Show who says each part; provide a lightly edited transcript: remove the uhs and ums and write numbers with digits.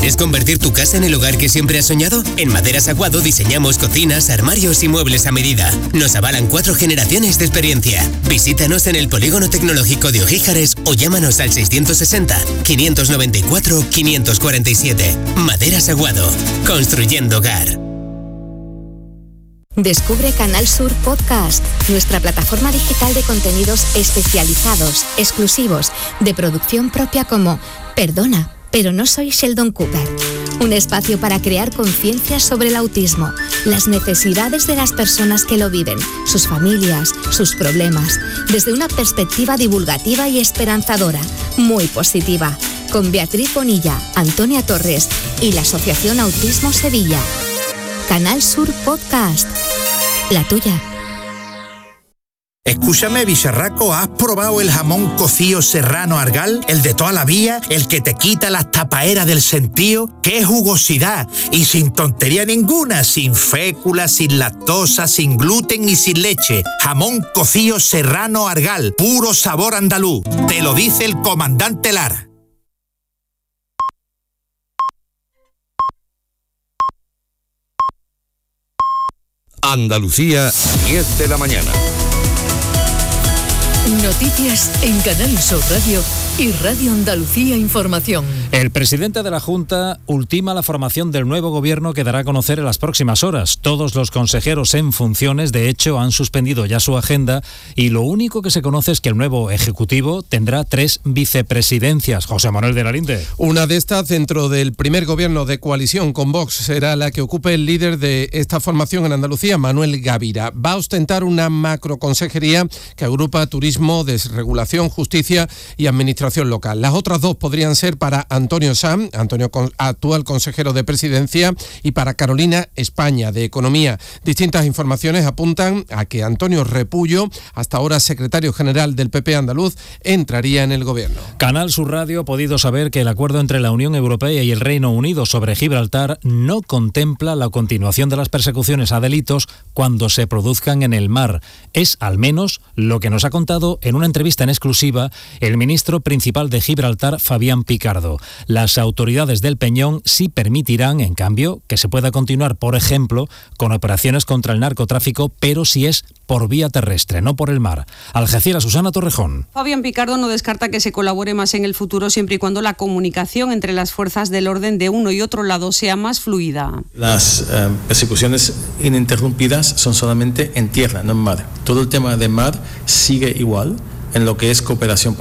Speaker 1: ¿Quieres convertir tu casa en el hogar que siempre has soñado? En Maderas Aguado diseñamos cocinas, armarios y muebles a medida. Nos avalan 4 generaciones de experiencia. Visítanos en el Polígono Tecnológico de Ojíjares o llámanos al 660-594-547. Maderas Aguado. Construyendo hogar.
Speaker 2: Descubre Canal Sur Podcast, nuestra plataforma digital de contenidos especializados, exclusivos, de producción propia como Perdona, pero no soy Sheldon Cooper. Un espacio para crear conciencia sobre el autismo, las necesidades de las personas que lo viven, sus familias, sus problemas, desde una perspectiva divulgativa y esperanzadora, muy positiva, con Beatriz Bonilla, Antonia Torres y la Asociación Autismo Sevilla. Canal Sur Podcast, la tuya.
Speaker 3: Escúchame, bicharraco, ¿has probado el jamón cocido serrano Argal? El de toda la vida, el que te quita las tapaeras del sentido. ¡Qué jugosidad! Y sin tontería ninguna, sin fécula, sin lactosa, sin gluten y sin leche. Jamón cocido serrano Argal, puro sabor andaluz. Te lo dice el comandante Lara.
Speaker 4: Andalucía, 10 de la mañana.
Speaker 5: Noticias en Canal Sur Radio y Radio Andalucía Información.
Speaker 6: El presidente de la Junta ultima la formación del nuevo gobierno que dará a conocer en las próximas horas. Todos los consejeros en funciones, de hecho, han suspendido ya su agenda y lo único que se conoce es que el nuevo Ejecutivo tendrá 3 vicepresidencias. José Manuel de la Linde.
Speaker 7: Una de estas, dentro del primer gobierno de coalición con Vox, será la que ocupe el líder de esta formación en Andalucía, Manuel Gavira. Va a ostentar una macroconsejería que agrupa turismo, desregulación, justicia y administración local. Las otras 2 podrían ser para Antonio Sanz, actual consejero de Presidencia, y para Carolina España, de Economía. Distintas informaciones apuntan a que Antonio Repullo, hasta ahora secretario general del PP andaluz, entraría en el gobierno.
Speaker 6: Canal Sur Radio ha podido saber que el acuerdo entre la Unión Europea y el Reino Unido sobre Gibraltar no contempla la continuación de las persecuciones a delitos cuando se produzcan en el mar. Es al menos lo que nos ha contado en una entrevista en exclusiva el ministro principal de Gibraltar, Fabián Picardo. Las autoridades del Peñón sí permitirán, en cambio, que se pueda continuar, por ejemplo, con operaciones contra el narcotráfico, pero si es por vía terrestre, no por el mar. Algeciras, Susana Torrejón.
Speaker 8: Fabián Picardo no descarta que se colabore más en el futuro siempre y cuando la comunicación entre las fuerzas del orden de uno y otro lado sea más fluida.
Speaker 9: Las persecuciones ininterrumpidas son solamente en tierra, no en mar. Todo el tema de mar sigue igual en lo que es cooperación